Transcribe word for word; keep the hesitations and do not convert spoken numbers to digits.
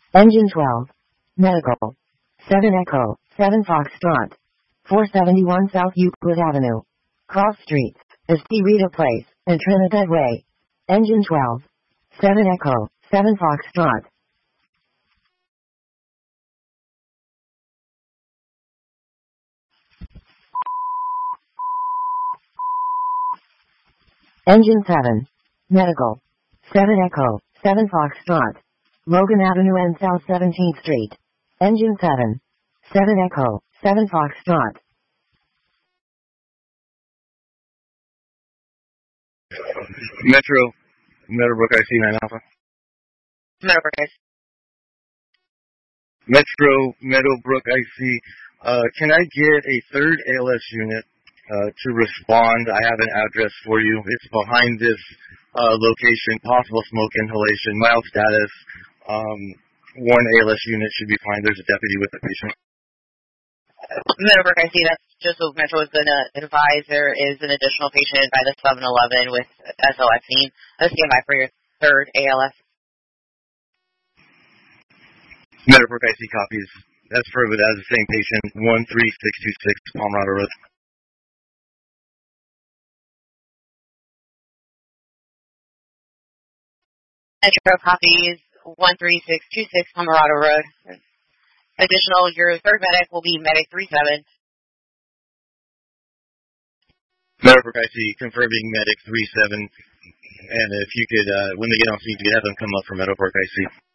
Engine twelve. Medical. seven Echo, seven Foxtrot. four seventy-one South Euclid Avenue. Cross Streets, Estelita Place, and Trinidad Way. Engine twelve. seven Echo, seven Foxtrot. Engine seven. Medical. seven Echo, seven Foxtrot. Logan Avenue and South seventeenth Street. Engine seven. seven Echo, seven Foxtrot. Metro, Meadowbrook I C nine Alpha. Meadowbrook I C. Metro, Meadowbrook I C. Uh, can I get a third A L S unit uh, to respond? I have an address for you. It's behind this uh, location. Possible smoke inhalation. Mild status. Um, one A L S unit should be fine. There's a deputy with the patient. Meadowbrook I C, that's just what Metro is going to advise. There is an additional patient by the seven eleven with S L Xene. Let's stand by for your third A L S. Meadowbrook I C copies. That's for that is the same patient. one three six two six Palmerado Road. Metro copies one three six two six Palmerado Road. Additional, your third medic will be medic three seven. Meadowbrook I C confirming medic three seven. And if you could, uh, when they get on scene, you could have them come up for Meadowbrook I C.